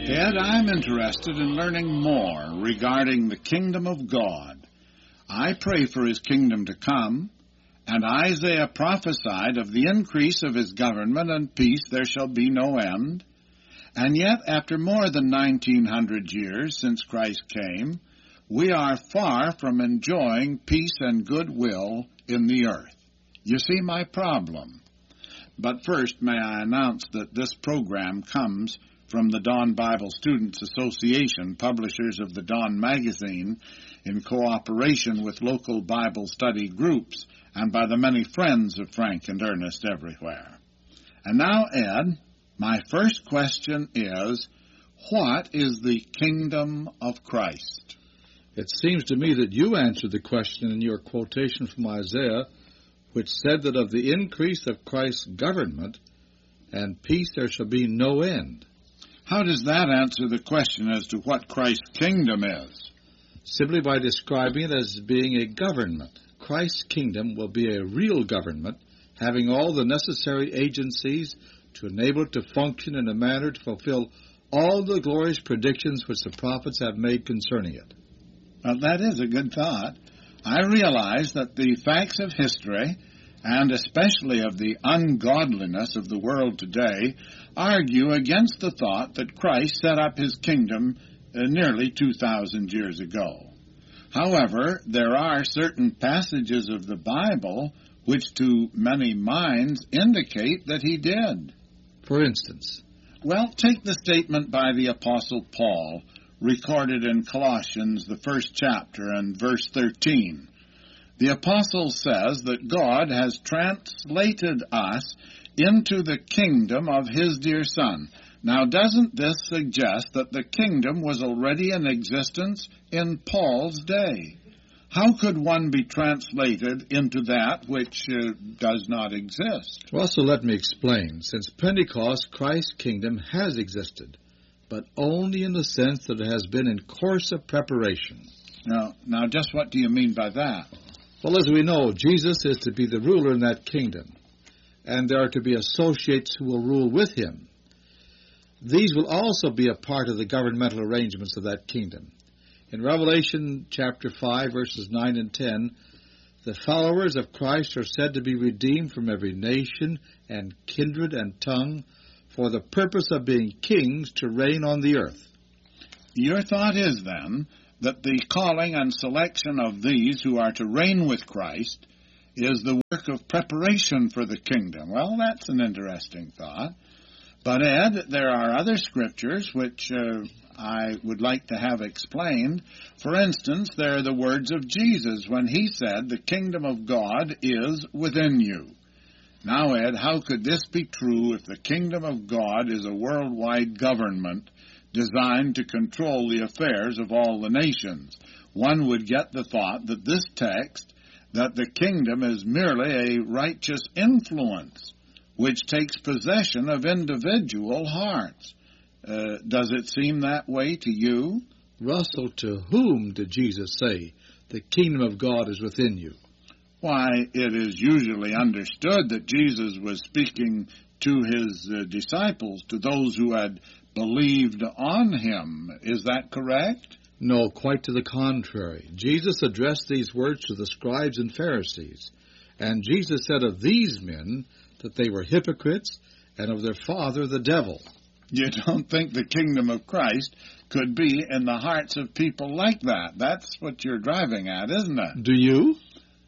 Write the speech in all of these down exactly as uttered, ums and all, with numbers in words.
Ed, I'm interested in learning more regarding the kingdom of God. I pray for his kingdom to come, and Isaiah prophesied of the increase of his government and peace there shall be no end. And yet, after more than nineteen hundred years since Christ came, we are far from enjoying peace and goodwill in the earth. You see my problem. But first, may I announce that this program comes from the Dawn Bible Students Association, publishers of the Dawn magazine, in cooperation with local Bible study groups and by the many friends of Frank and Ernest everywhere. And now, Ed, my first question is, what is the kingdom of Christ? It seems to me that you answered the question in your quotation from Isaiah, which said that of the increase of Christ's government and peace there shall be no end. How does that answer the question as to what Christ's kingdom is? Simply by describing it as being a government. Christ's kingdom will be a real government, having all the necessary agencies to enable it to function in a manner to fulfill all the glorious predictions which the prophets have made concerning it. Well, that is a good thought. I realize that the facts of history, and especially of the ungodliness of the world today, argue against the thought that Christ set up his kingdom uh, nearly two thousand years ago. However, there are certain passages of the Bible which to many minds indicate that he did. For instance? Well, take the statement by the Apostle Paul, recorded in Colossians, the first chapter, and verse thirteen. The apostle says that God has translated us into the kingdom of his dear Son. Now, doesn't this suggest that the kingdom was already in existence in Paul's day? How could one be translated into that which uh, does not exist? Well, so let me explain. Since Pentecost, Christ's kingdom has existed, but only in the sense that it has been in course of preparation. Now, now, just what do you mean by that? Well, as we know, Jesus is to be the ruler in that kingdom, and there are to be associates who will rule with him. These will also be a part of the governmental arrangements of that kingdom. In Revelation chapter five, verses nine and ten, the followers of Christ are said to be redeemed from every nation and kindred and tongue for the purpose of being kings to reign on the earth. Your thought is, then, that the calling and selection of these who are to reign with Christ is the work of preparation for the kingdom. Well, that's an interesting thought. But, Ed, there are other scriptures which uh, I would like to have explained. For instance, there are the words of Jesus when he said, "The kingdom of God is within you." Now, Ed, how could this be true if the kingdom of God is a worldwide government designed to control the affairs of all the nations? One would get the thought that this text, that the kingdom is merely a righteous influence which takes possession of individual hearts. Uh, does it seem that way to you? Russell, to whom did Jesus say, "The kingdom of God is within you"? Why, it is usually understood that Jesus was speaking to his uh, disciples, to those who had believed on him. Is that correct? No, quite to the contrary. Jesus addressed these words to the scribes and Pharisees, and Jesus said of these men that they were hypocrites and of their father the devil. You don't think the kingdom of Christ could be in the hearts of people like that? That's what you're driving at, isn't it? Do you?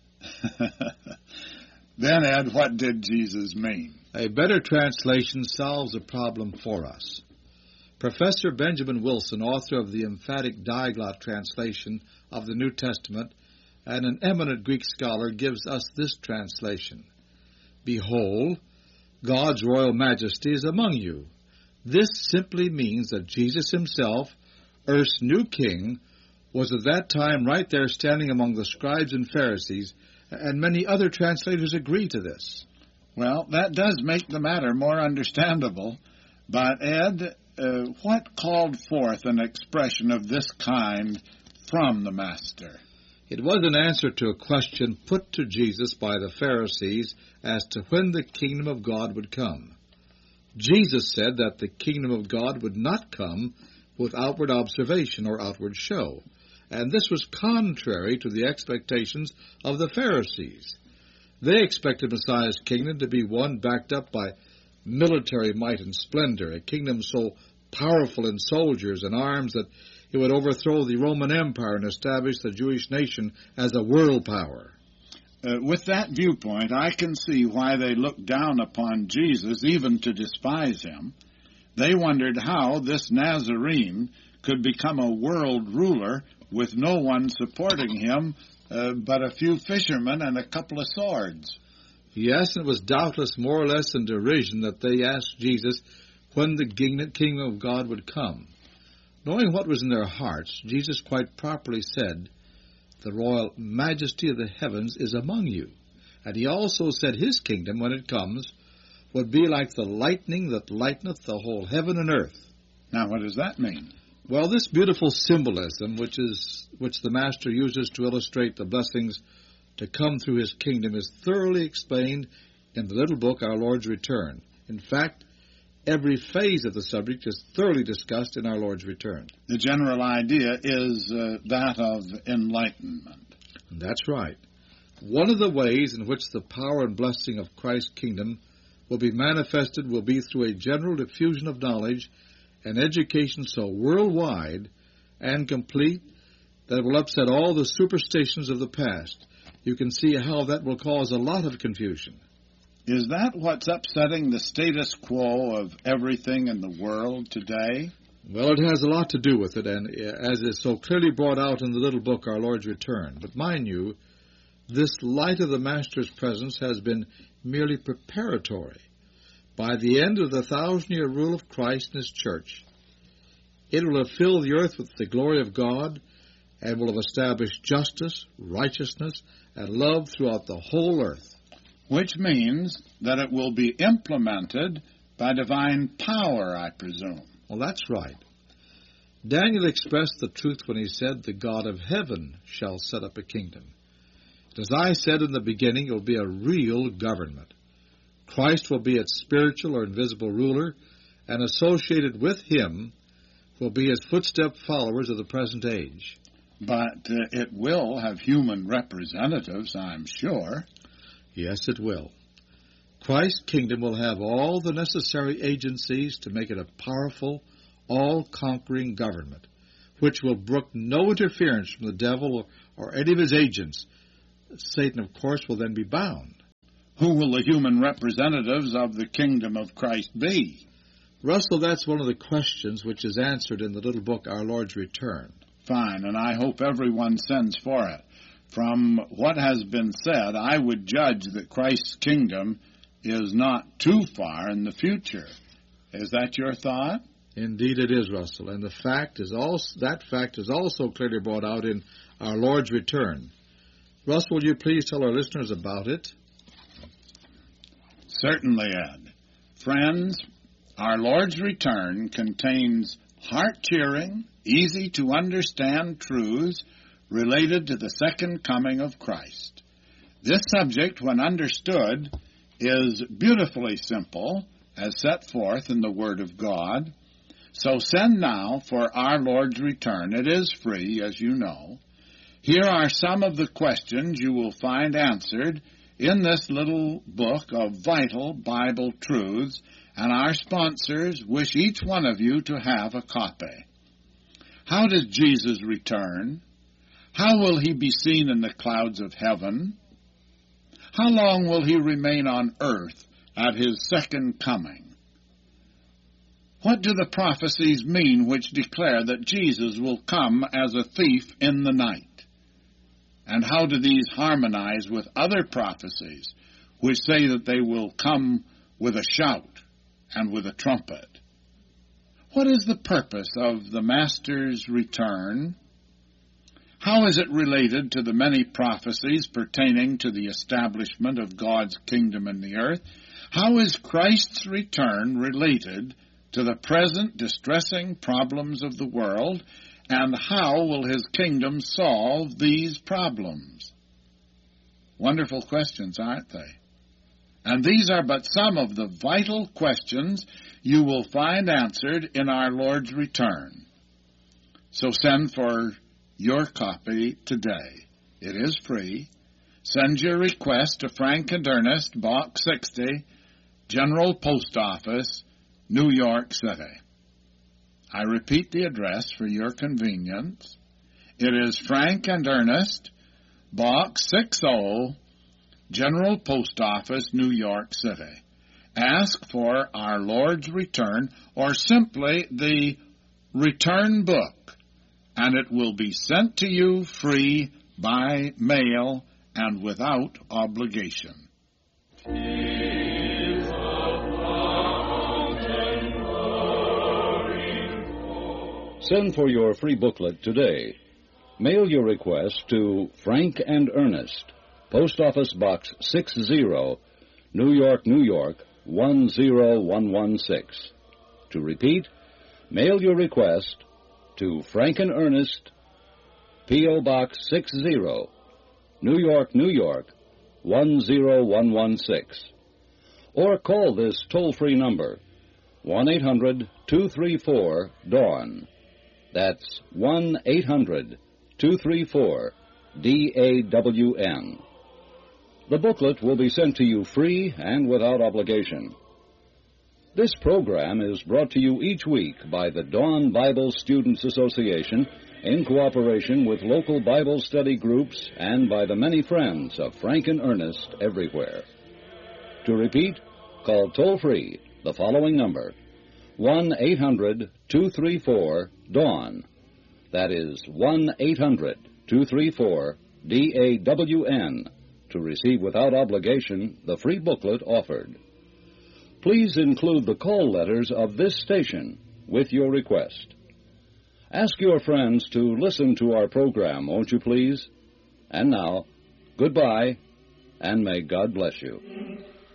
Then, Ed, what did Jesus mean? A better translation solves the problem for us. Professor Benjamin Wilson, author of the emphatic Diaglott translation of the New Testament, and an eminent Greek scholar, gives us this translation: "Behold, God's royal majesty is among you." This simply means that Jesus himself, earth's new king, was at that time right there standing among the scribes and Pharisees, and many other translators agree to this. Well, that does make the matter more understandable. But, Ed, uh, what called forth an expression of this kind from the Master? It was an answer to a question put to Jesus by the Pharisees as to when the kingdom of God would come. Jesus said that the kingdom of God would not come with outward observation or outward show, and this was contrary to the expectations of the Pharisees. They expected Messiah's kingdom to be one backed up by military might and splendor, a kingdom so powerful in soldiers and arms that it would overthrow the Roman Empire and establish the Jewish nation as a world power. Uh, with that viewpoint, I can see why they looked down upon Jesus, even to despise him. They wondered how this Nazarene could become a world ruler with no one supporting him uh, but a few fishermen and a couple of swords. Yes, it was doubtless more or less in derision that they asked Jesus when the kingdom of God would come. Knowing what was in their hearts, Jesus quite properly said, "The royal majesty of the heavens is among you." And he also said his kingdom, when it comes, would be like the lightning that lighteneth the whole heaven and earth. Now, what does that mean? Well, this beautiful symbolism, which is which the Master uses to illustrate the blessings to come through his kingdom, is thoroughly explained in the little book, Our Lord's Return. In fact, every phase of the subject is thoroughly discussed in Our Lord's Return. The general idea is uh, that of enlightenment. That's right. One of the ways in which the power and blessing of Christ's kingdom will be manifested will be through a general diffusion of knowledge and education so worldwide and complete that it will upset all the superstitions of the past. You can see how that will cause a lot of confusion. Is that what's upsetting the status quo of everything in the world today? Well, it has a lot to do with it, and as is so clearly brought out in the little book, Our Lord's Return. But mind you, this light of the Master's presence has been merely preparatory. By the end of the thousand-year rule of Christ and his church, it will have filled the earth with the glory of God and will have established justice, righteousness, and love throughout the whole earth. Which means that it will be implemented by divine power, I presume. Well, that's right. Daniel expressed the truth when he said, "The God of heaven shall set up a kingdom." As I said in the beginning, it will be a real government. Christ will be its spiritual or invisible ruler, and associated with him will be his footstep followers of the present age. But uh, it will have human representatives, I'm sure. Yes, it will. Christ's kingdom will have all the necessary agencies to make it a powerful, all-conquering government, which will brook no interference from the devil or, or any of his agents. Satan, of course, will then be bound. Who will the human representatives of the kingdom of Christ be? Russell, that's one of the questions which is answered in the little book, Our Lord's Return. Fine, and I hope everyone sends for it. From what has been said, I would judge that Christ's kingdom is not too far in the future. Is that your thought? Indeed it is, Russell, and the fact is also, that fact is also clearly brought out in Our Lord's Return. Russell, will you please tell our listeners about it? Certainly, Ed. Friends, Our Lord's Return contains heart-cheering, easy-to-understand truths related to the second coming of Christ. This subject, when understood, is beautifully simple, as set forth in the Word of God. So send now for Our Lord's Return. It is free, as you know. Here are some of the questions you will find answered in this little book of vital Bible truths, and our sponsors wish each one of you to have a copy. How does Jesus return? How will he be seen in the clouds of heaven? How long will he remain on earth at his second coming? What do the prophecies mean which declare that Jesus will come as a thief in the night? And how do these harmonize with other prophecies which say that they will come with a shout and with a trumpet? What is the purpose of the Master's return? How is it related to the many prophecies pertaining to the establishment of God's kingdom in the earth? How is Christ's return related to the present distressing problems of the world? And how will his kingdom solve these problems? Wonderful questions, aren't they? And these are but some of the vital questions you will find answered in our Lord's return. So send for your copy today. It is free. Send your request to Frank and Ernest, Box sixty, General Post Office, New York City. I repeat the address for your convenience. It is Frank and Ernest, Box sixty, General Post Office, New York City. Ask for Our Lord's Return, or simply the Return Book, and it will be sent to you free by mail and without obligation. Send for your free booklet today. Mail your request to Frank and Ernest, Post Office Box sixty, New York, New York, one zero one one six. To repeat, mail your request to Frank and Ernest, P O Box sixty, New York, New York, one zero one one six. Or call this toll-free number, one eight hundred two three four DAWN. That's one eight hundred two three four D A W N. The booklet will be sent to you free and without obligation. This program is brought to you each week by the Dawn Bible Students Association in cooperation with local Bible study groups and by the many friends of Frank and Ernest everywhere. To repeat, call toll-free the following number, one eight hundred two three four DAWN. That is one eight hundred two three four D A W N to receive without obligation the free booklet offered. Please include the call letters of this station with your request. Ask your friends to listen to our program, won't you please? And now, goodbye, and may God bless you.